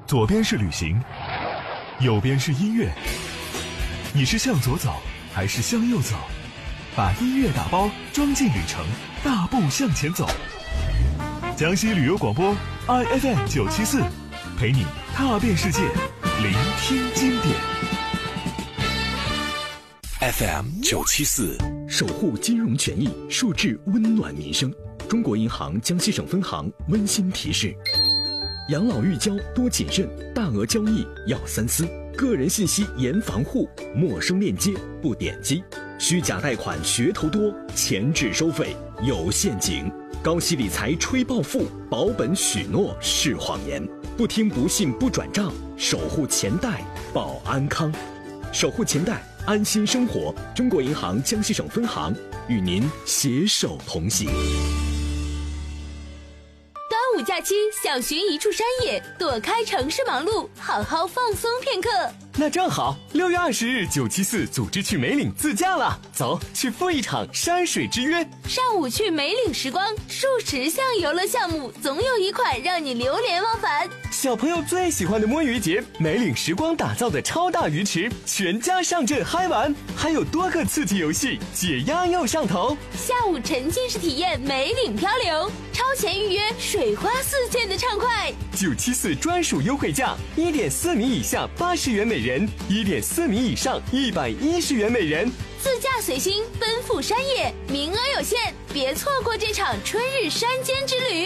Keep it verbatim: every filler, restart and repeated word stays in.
左边是旅行，右边是音乐。你是向左走还是向右走？把音乐打包装进旅程，大步向前走。江西旅游广播 I F M 九七四，陪你踏遍世界，聆听经典。 F M 九七四， 守护金融权益，树质温暖民生。中国银行江西省分行温馨提示：养老预交多谨慎，大额交易要三思，个人信息严防护，陌生链接不点击，虚假贷款噱头多，前置收费有陷阱，高息理财吹暴富，保本许诺是谎言，不听不信不转账，守护钱袋保安康，守护钱袋安心生活。中国银行江西省分行与您携手同行。 端午假期想寻一处山野，躲开城市忙碌，好好放松片刻。 那正好，六月二十日九七四组织去梅岭自驾了，走，去赴一场山水之约。 上午去梅岭时光，数十项游乐项目，总有一款让你流连忘返。 小朋友最喜欢的摸鱼节，梅岭时光打造的超大鱼池，全家上阵嗨玩，还有多个刺激游戏，解压又上头。 下午沉浸式体验梅岭漂流，超前预约，水花四溅的畅快。 九七四专属优惠价，一点四米以下八十元每人，一点四米以上一百一十元每人。 自驾随心，奔赴山野，名额有限，别错过这场春日山间之旅。